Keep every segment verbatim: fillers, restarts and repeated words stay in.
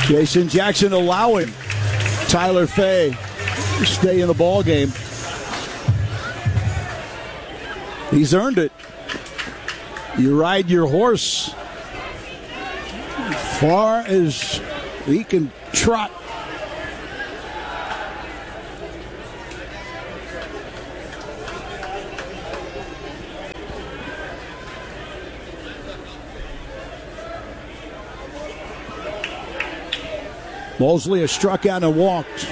Jason Jackson allowing Tyler Fay to stay in the ball game. He's earned it. You ride your horse as far as he can trot. Mosley has struck out and walked.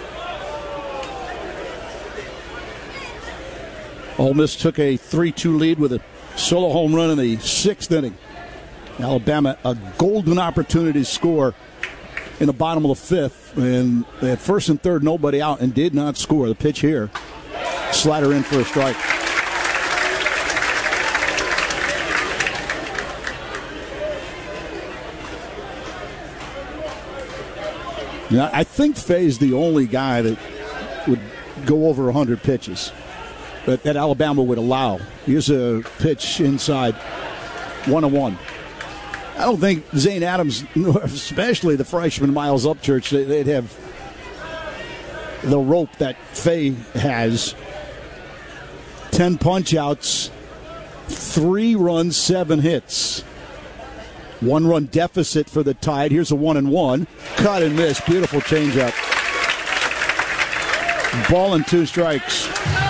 Ole Miss took a three two lead with a solo home run in the sixth inning. Alabama, a golden opportunity to score in the bottom of the fifth. And they had first and third, nobody out, and did not score. The pitch here. Slider in for a strike. Now, I think Fay's the only guy that would go over one hundred pitches that, that Alabama would allow. Here's a pitch inside, one and one. I don't think Zane Adams, especially the freshman Miles Upchurch, they'd have the rope that Fay has. Ten punch-outs, three runs, seven hits. One-run deficit for the Tide. Here's a one and one. Cut and miss. Beautiful changeup. Ball and two strikes.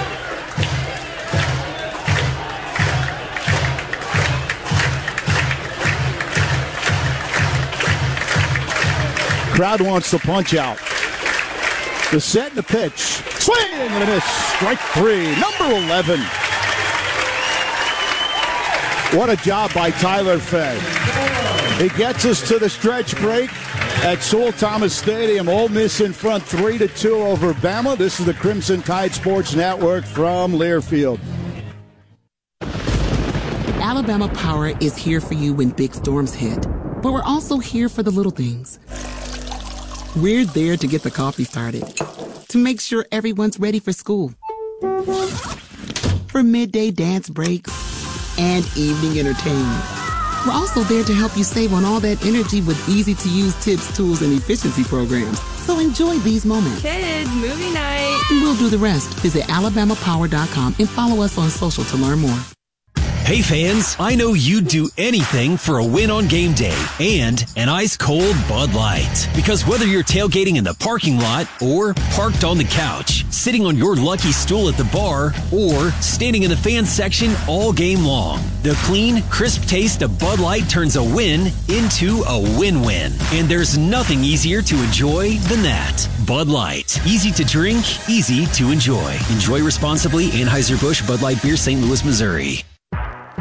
Crowd wants the punch out. The set and the pitch. Swing and a miss. Strike three. Number eleven. What a job by Tyler Fay. He gets us to the stretch break at Sewell Thomas Stadium. Ole Miss in front three to two over Bama. This is the Crimson Tide Sports Network from Learfield. Alabama Power is here for you when big storms hit. But we're also here for the little things. We're there to get the coffee started, to make sure everyone's ready for school, for midday dance breaks, and evening entertainment. We're also there to help you save on all that energy with easy-to-use tips, tools, and efficiency programs. So enjoy these moments. Kids, movie night. We'll do the rest. Visit alabama power dot com and follow us on social to learn more. Hey fans, I know you'd do anything for a win on game day and an ice-cold Bud Light. Because whether you're tailgating in the parking lot or parked on the couch, sitting on your lucky stool at the bar, or standing in the fan section all game long, the clean, crisp taste of Bud Light turns a win into a win-win. And there's nothing easier to enjoy than that. Bud Light. Easy to drink, easy to enjoy. Enjoy responsibly. Anheuser-Busch Bud Light Beer, Saint Louis, Missouri.